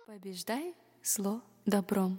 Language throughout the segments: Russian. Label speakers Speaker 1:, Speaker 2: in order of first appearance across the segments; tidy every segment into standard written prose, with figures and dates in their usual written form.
Speaker 1: Побеждай зло добром.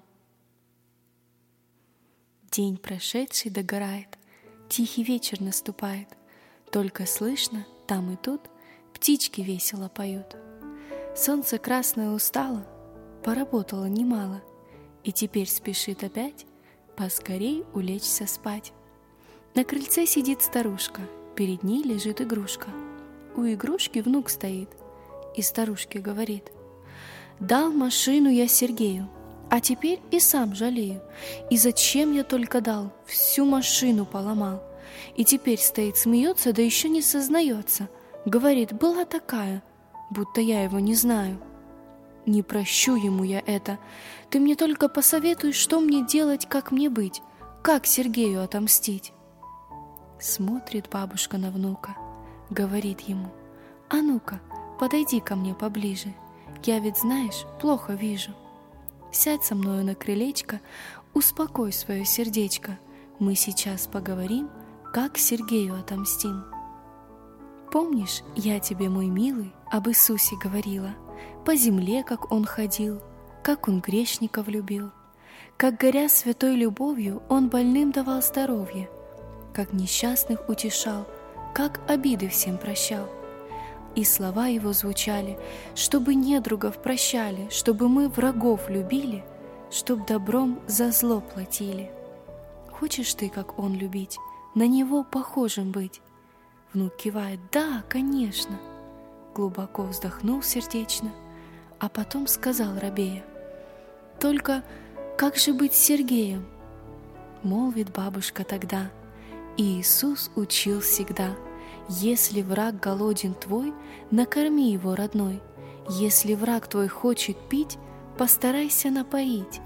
Speaker 1: День прошедший догорает, тихий вечер наступает, только слышно там и тут птички весело поют. Солнце красное устало, поработало немало, и теперь спешит опять поскорей улечься спать. На крыльце сидит старушка, перед ней лежит игрушка. У игрушки внук стоит, и старушке говорит: «Дал машину я Сергею, а теперь и сам жалею. И зачем я только дал, всю машину поломал. И теперь стоит, смеется, да еще не сознается. Говорит, была такая, будто я его не знаю. Не прощу ему я это. Ты мне только посоветуй, что мне делать, как мне быть, как Сергею отомстить». Смотрит бабушка на внука, говорит ему: «А ну-ка, подойди ко мне поближе. Я ведь, знаешь, плохо вижу. Сядь со мною на крылечко, успокой свое сердечко. Мы сейчас поговорим, как Сергею отомстим. Помнишь, я тебе, мой милый, об Иисусе говорила, по земле, как Он ходил, как Он грешников любил, как, горя святой любовью, Он больным давал здоровье, как несчастных утешал, как обиды всем прощал. И слова Его звучали, чтобы недругов прощали, чтобы мы врагов любили, чтоб добром за зло платили. Хочешь ты, как Он, любить, на Него похожим быть?» Внук кивает: «Да, конечно». Глубоко вздохнул сердечно, а потом сказал робея: «Только как же быть с Сергеем?» Молвит бабушка тогда: «И Иисус учил всегда: если враг голоден твой, накорми его, родной. Если враг твой хочет пить, постарайся напоить».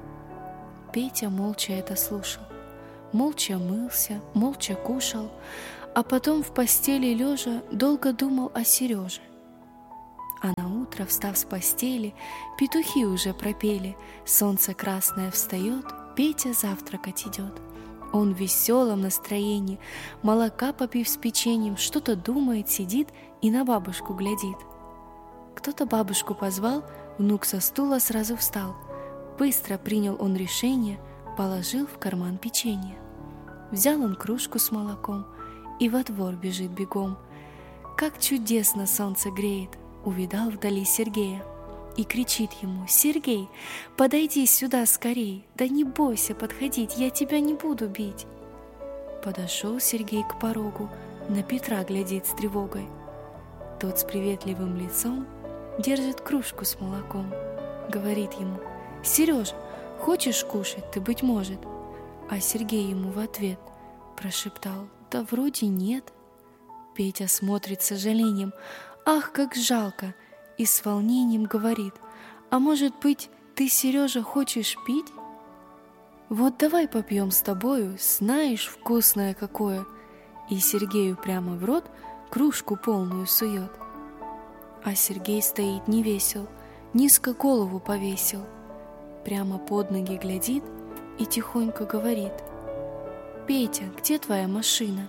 Speaker 1: Петя молча это слушал, молча мылся, молча кушал, а потом в постели лежа долго думал о Сереже. А наутро, встав с постели, петухи уже пропели, солнце красное встает, Петя завтракать идет. Он в веселом настроении, молока попив с печеньем, что-то думает, сидит и на бабушку глядит. Кто-то бабушку позвал, внук со стула сразу встал. Быстро принял он решение, положил в карман печенье. Взял он кружку с молоком и во двор бежит бегом. Как чудесно солнце греет, увидал вдали Сергея и кричит ему: «Сергей, подойди сюда скорей, да не бойся подходить, я тебя не буду бить». Подошел Сергей к порогу, на Петра глядит с тревогой. Тот с приветливым лицом держит кружку с молоком, говорит ему: «Сережа, хочешь кушать ты, быть может?» А Сергей ему в ответ прошептал: «Да вроде нет». Петя смотрит с сожалением: «Ах, как жалко!» И с волнением говорит: «А может быть, ты, Сережа, хочешь пить? Вот давай попьем с тобою, знаешь, вкусное какое». И Сергею прямо в рот кружку полную сует. А Сергей стоит невесел, низко голову повесил, прямо под ноги глядит и тихонько говорит: «Петя, где твоя машина?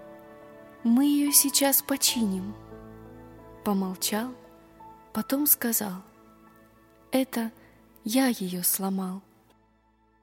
Speaker 1: Мы ее сейчас починим». Помолчал, потом сказал: «Это я ее сломал».